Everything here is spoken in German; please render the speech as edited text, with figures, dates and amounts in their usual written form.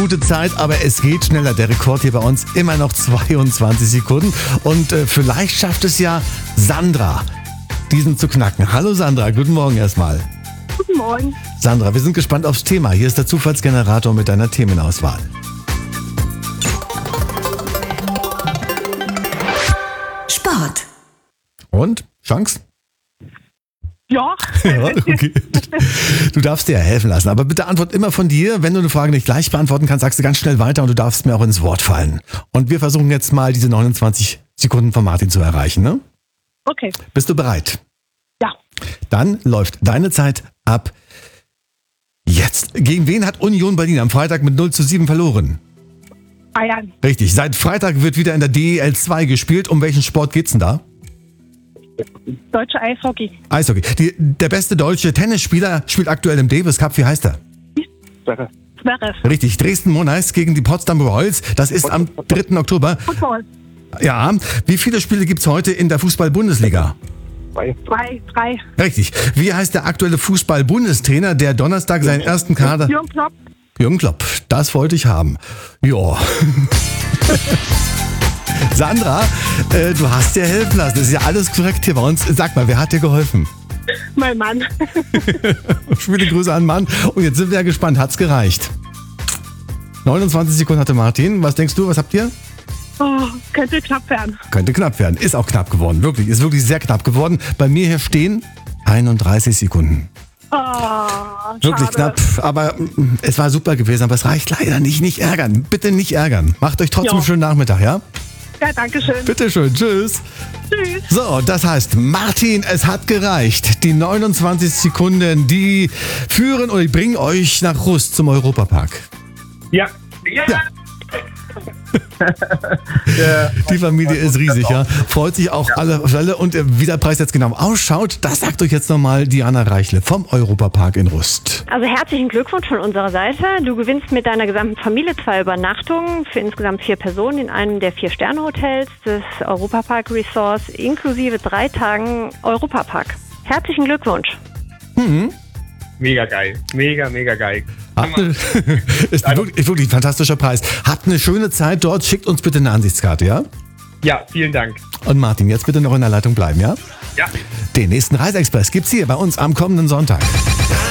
gute Zeit, aber es geht schneller. Der Rekord hier bei uns immer noch 22 Sekunden. Und vielleicht schafft es ja Sandra, diesen zu knacken. Hallo Sandra, guten Morgen erstmal. Guten Morgen. Sandra, wir sind gespannt aufs Thema. Hier ist der Zufallsgenerator mit deiner Themenauswahl. Sport. Und? Chance? Ja. Ja, okay. Du darfst dir helfen lassen, aber bitte antwort immer von dir. Wenn du eine Frage nicht gleich beantworten kannst, sagst du ganz schnell weiter und du darfst mir auch ins Wort fallen. Und wir versuchen jetzt mal diese 29 Sekunden von Martin zu erreichen, ne? Okay. Bist du bereit? Ja. Dann läuft deine Zeit ab jetzt. Gegen wen hat Union Berlin am Freitag mit 0:7 verloren? Bayern. Richtig, seit Freitag wird wieder in der DEL 2 gespielt. Um welchen Sport geht's denn da? Deutsche Eishockey. Eishockey. Der beste deutsche Tennisspieler spielt aktuell im Davis Cup. Wie heißt er? Zverev. Richtig, Dresden Monarchs gegen die Potsdam Royals. Das ist am 3. Oktober. Football. Ja, wie viele Spiele gibt's heute in der Fußball-Bundesliga? 2, 3. Richtig. Wie heißt der aktuelle Fußball-Bundestrainer, der Donnerstag seinen ersten Kader... Jürgen Klopp. Jürgen Klopp, das wollte ich haben. Ja. Sandra, du hast dir helfen lassen. Das ist ja alles korrekt hier bei uns. Sag mal, wer hat dir geholfen? Mein Mann. Schöne Grüße an Mann. Und jetzt sind wir ja gespannt. Hat's gereicht? 29 Sekunden hatte Martin. Was denkst du? Was habt ihr? Oh, könnte knapp werden. Könnte knapp werden. Ist auch knapp geworden. Wirklich. Ist wirklich sehr knapp geworden. Bei mir hier stehen 31 Sekunden. Oh, Wirklich schade. knapp. Aber es war super gewesen. Aber es reicht leider nicht. Nicht ärgern. Bitte nicht ärgern. Macht euch trotzdem einen schönen Nachmittag, ja? Ja, danke schön. Bitte schön. Tschüss. Tschüss. So, das heißt, Martin, es hat gereicht. Die 29 Sekunden, die führen oder die bringen euch nach Rust zum Europapark. Ja. Die Familie ist riesig, ja. Freut sich auch alle auf alle. Und wie der Preis jetzt genau ausschaut, das sagt euch jetzt nochmal Diana Reichle vom Europapark in Rust. Also herzlichen Glückwunsch von unserer Seite. Du gewinnst mit deiner gesamten Familie 2 Übernachtungen für insgesamt 4 Personen in einem der 4-Sterne-Hotels des Europapark Resorts inklusive 3 Tagen Europapark. Herzlichen Glückwunsch. Mega geil. Mega geil. Ist wirklich ein fantastischer Preis. Habt eine schöne Zeit dort. Schickt uns bitte eine Ansichtskarte, ja? Ja, vielen Dank. Und Martin, jetzt bitte noch in der Leitung bleiben, ja? Ja. Den nächsten Reiseexpress gibt's hier bei uns am kommenden Sonntag.